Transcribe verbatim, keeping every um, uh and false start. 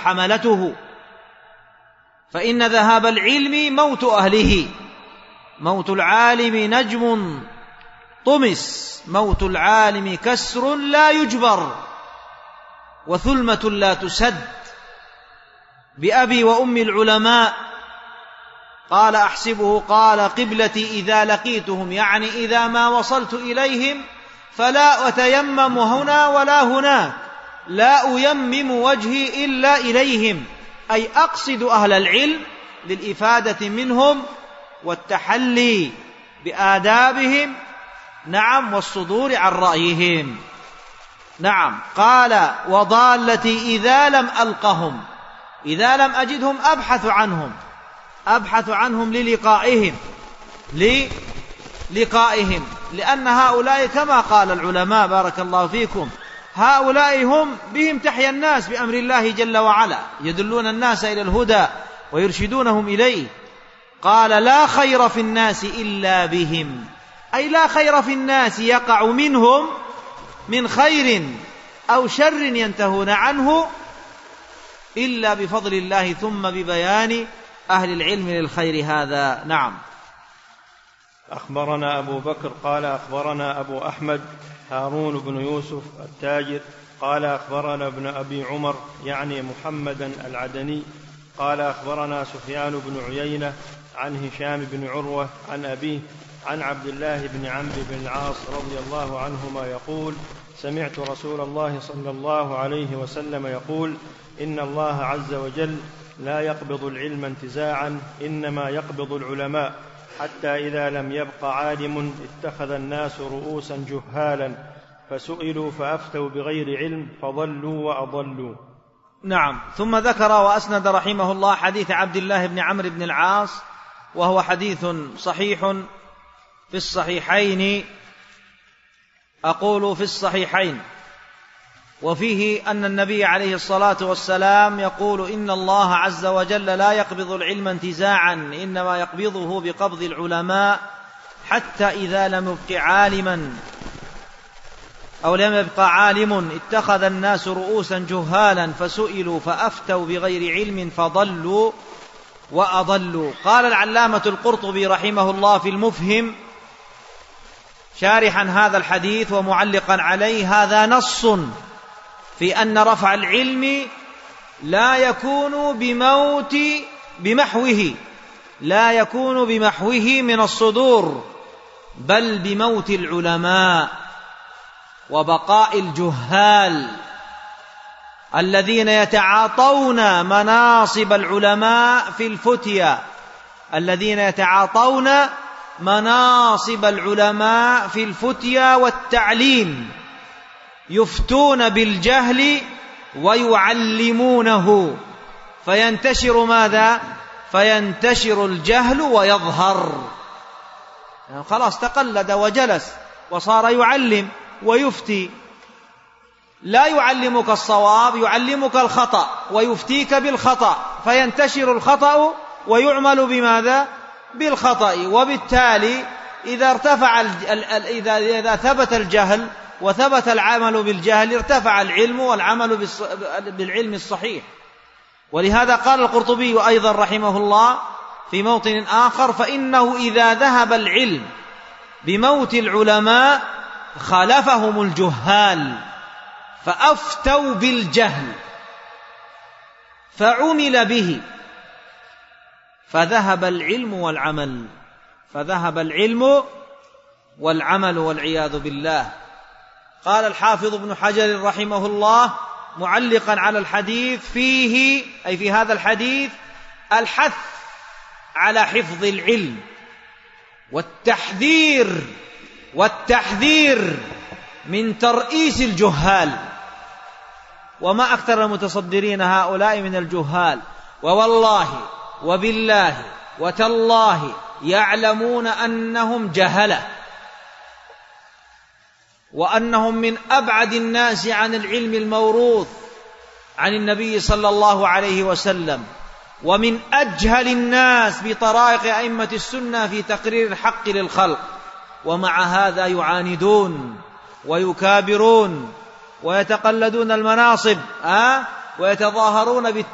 حملته، فإن ذهاب العلم موت أهله. موت العالم نجم طمس، موت العالم كسر لا يجبر، وثلمة لا تسد. بأبي وأم العلماء، قال أحسبه قال قبلتي إذا لقيتهم، يعني إذا ما وصلت إليهم فلا أتيمم هنا ولا هناك، لا أيمم وجهي إلا إليهم، أي أقصد أهل العلم للإفادة منهم والتحلي بآدابهم، نعم، والصدور عن رأيهم. نعم. قال وضالتي إذا لم ألقهم، إذا لم أجدهم أبحث عنهم، أبحث عنهم للقائهم للقائهم لأن هؤلاء كما قال العلماء بارك الله فيكم، هؤلاء هم بهم تحيا الناس بأمر الله جل وعلا، يدلون الناس إلى الهدى ويرشدونهم إليه. قال لا خير في الناس إلا بهم، أي لا خير في الناس يقع منهم من خير أو شر ينتهون عنه إلا بفضل الله ثم ببيان أهل العلم للخير هذا. نعم. أخبرنا أبو بكر قال أخبرنا أبو أحمد هارون بن يوسف التاجر قال أخبرنا ابن أبي عمر يعني محمدا العدني قال أخبرنا سفيان بن عيينة عن هشام بن عروة عن أبيه عن عبد الله بن عمرو بن العاص رضي الله عنهما يقول سمعت رسول الله صلى الله عليه وسلم يقول إن الله عز وجل لا يقبض العلم انتزاعا، إنما يقبض العلماء، حتى إذا لم يبق عالم اتخذ الناس رؤوسا جهالا فسئلوا فأفتوا بغير علم فضلوا وأضلوا. نعم. ثم ذكر وأسند رحمه الله حديث عبد الله بن عمرو بن العاص، وهو حديث صحيح في الصحيحين، أقول في الصحيحين، وفيه أن النبي عليه الصلاة والسلام يقول إن الله عز وجل لا يقبض العلم انتزاعا، إنما يقبضه بقبض العلماء، حتى إذا لم يبق عالما أو لم يبق عالم اتخذ الناس رؤوسا جهالا فسئلوا فأفتوا بغير علم فضلوا وأضلوا. قال العلامة القرطبي رحمه الله في المفهم شارحا هذا الحديث ومعلقا عليه: هذا نص في أن رفع العلم لا يكون بموت بمحوه لا يكون بمحوه من الصدور، بل بموت العلماء وبقاء الجهال الذين يتعاطون مناصب العلماء في الفتيا الذين يتعاطون مناصب العلماء في الفتيا والتعليم، يفتون بالجهل ويعلمونه، فينتشر ماذا؟ فينتشر الجهل ويظهر، يعني خلاص تقلد وجلس وصار يعلم ويفتي، لا يعلمك الصواب، يعلمك الخطأ ويفتيك بالخطأ، فينتشر الخطأ ويعمل بماذا؟ بالخطأ. وبالتالي إذا ارتفع إذا إذا ثبت الجهل وثبت العمل بالجهل ارتفع العلم والعمل بالعلم الصحيح. ولهذا قال القرطبي أيضا رحمه الله في موطن آخر: فإنه إذا ذهب العلم بموت العلماء خالفهم الجهال فأفتوا بالجهل فعمل به فذهب العلم والعمل فذهب العلم والعمل والعياذ بالله. قال الحافظ ابن حجر رحمه الله معلقا على الحديث فيه أي في هذا الحديث الحث على حفظ العلم والتحذير والتحذير من ترئيس الجهال. وما أكثر المتصدرين هؤلاء من الجهال، ووالله وبالله وتالله يعلمون أنهم جهلة، وأنهم من أبعد الناس عن العلم الموروث عن النبي صلى الله عليه وسلم، ومن أجهل الناس بطرائق أئمة السنة في تقرير الحق للخلق، ومع هذا يعاندون ويكابرون ويتقلدون المناصب أه؟ ويتظاهرون